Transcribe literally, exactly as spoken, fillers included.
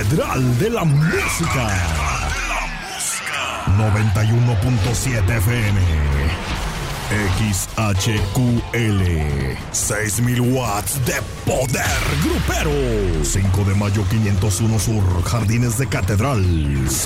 Catedral de la Música. noventa y uno punto siete F M. X H Q L. seis mil watts de poder grupero. cinco de mayo quinientos uno Sur, Jardines de Catedral.